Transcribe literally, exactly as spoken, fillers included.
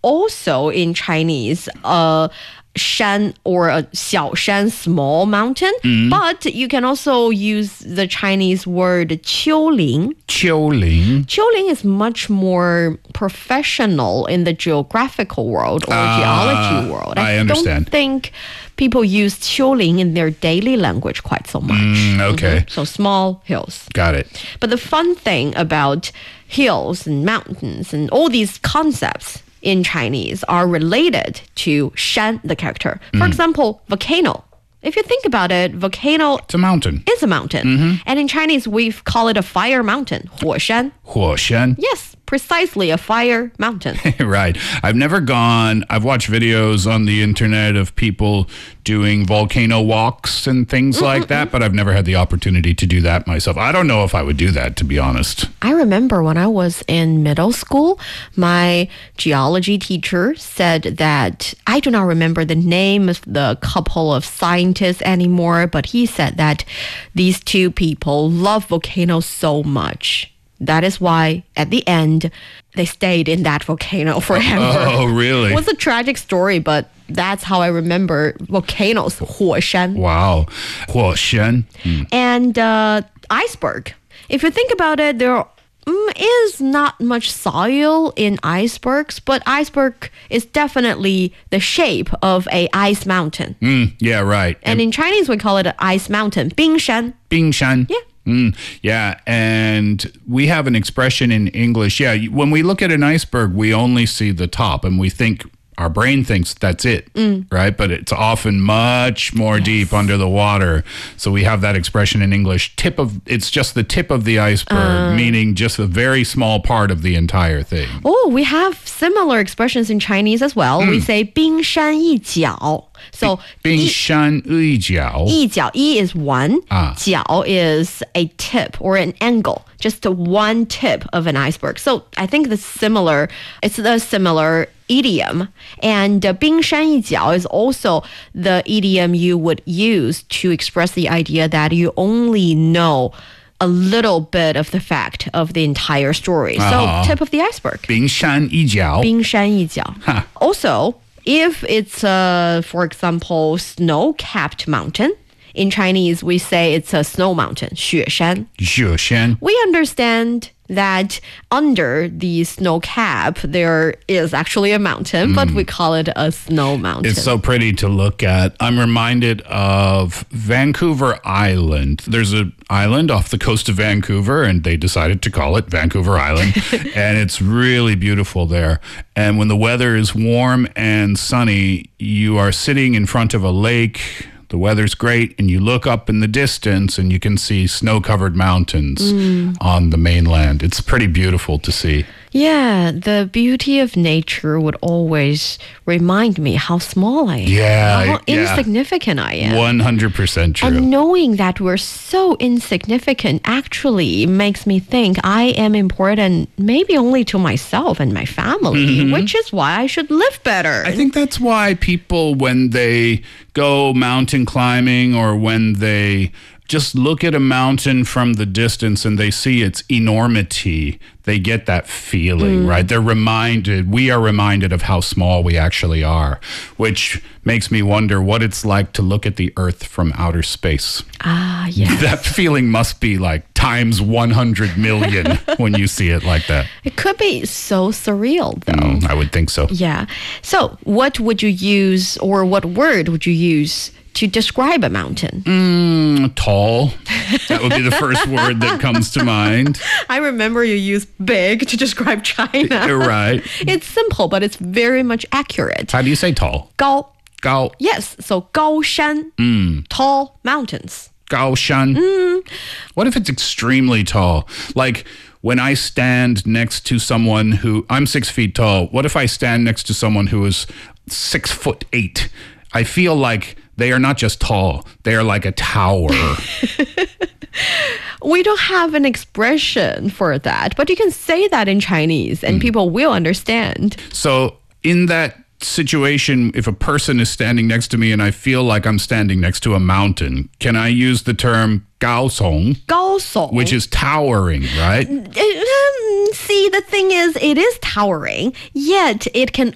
also in Chinese a shan or a 小山 small mountain, mm. but you can also use the Chinese word 丘陵. 丘陵. 丘陵 is much more professional in the geographical world or uh, geology world. I, I understand. don't think people use 丘陵 in their daily language quite so much. Mm, okay. Mm-hmm. So small hills. Got it. But the fun thing about hills and mountains and all these concepts in Chinese are related to 山, the character. For mm. example, volcano. If you think about it, volcano it's a mountain. is a mountain. Mm-hmm. And in Chinese, we call it a fire mountain, 火山. 火山. Yes, precisely a fire mountain. Right. I've never gone, I've watched videos on the internet of people doing volcano walks and things mm-hmm. like that, but I've never had the opportunity to do that myself. I don't know if I would do that, to be honest. I remember when I was in middle school, my geology teacher said that, I do not remember the name of the couple of scientists anymore, but he said that these two people love volcanoes so much. That is why, at the end, they stayed in that volcano forever. Oh, really? It was a tragic story, but that's how I remember volcanoes, 火山. Wow. 火山. Mm. And uh, iceberg. If you think about it, there mm, is not much soil in icebergs, but iceberg is definitely the shape of a ice mountain. Mm, yeah, right. And, and in Chinese, we call it an ice mountain, 冰山. 冰山. Yeah. Mm, yeah, and we have an expression in English. Yeah, when we look at an iceberg, we only see the top, and we think, our brain thinks that's it, mm. right? But it's often much more yes. deep under the water. So we have that expression in English, tip of, it's just the tip of the iceberg, uh, meaning just a very small part of the entire thing. Oh, we have similar expressions in Chinese as well. Mm. We say 冰山一角. So 冰山一角. 一角, yi is one, ah. 角 is a tip or an angle, just a one tip of an iceberg. So I think the similar, it's a similar idiom. And uh, 冰山一角 is also the idiom you would use to express the idea that you only know a little bit of the fact of the entire story. Uh-huh. So tip of the iceberg. 冰山一角. 冰山一角. Huh. Also, if it's, uh, for example, snow-capped mountain, in Chinese, we say it's a snow mountain, 雪山. 雪山. We understand that under the snow cap, there is actually a mountain, mm. but we call it a snow mountain. It's so pretty to look at. I'm reminded of Vancouver Island. There's an island off the coast of Vancouver, and they decided to call it Vancouver Island. And it's really beautiful there. And when the weather is warm and sunny, you are sitting in front of a lake. The weather's great, and you look up in the distance, and you can see snow-covered mountains mm. on the mainland. It's pretty beautiful to see. Yeah, the beauty of nature would always remind me how small I am. Yeah. How yeah. insignificant I am. one hundred percent true. And knowing that we're so insignificant actually makes me think I am important maybe only to myself and my family, mm-hmm. which is why I should live better. I think that's why people, when they go mountain climbing or when they just look at a mountain from the distance and they see its enormity, they get that feeling, mm. right? They're reminded, we are reminded of how small we actually are, which makes me wonder what it's like to look at the Earth from outer space. Ah, yes. That feeling must be like times one hundred million when you see it like that. It could be so surreal, though. Mm, I would think so. Yeah. So what would you use, or what word would you use to describe a mountain? Mm, tall. That would be the first word that comes to mind. I remember you used big to describe China. You're right. It's simple, but it's very much accurate. How do you say tall? 高. 高. Yes, so 高山. Mm. Tall mountains. 高山. Mm. What if it's extremely tall? Like when I stand next to someone who, I'm six feet tall. What if I stand next to someone who is six foot eight? I feel like they are not just tall, they are like a tower. We don't have an expression for that, but you can say that in Chinese and mm. people will understand. So in that situation, if a person is standing next to me and I feel like I'm standing next to a mountain, can I use the term 高耸? 高耸. Which is towering, right? See, the thing is, it is towering, yet it can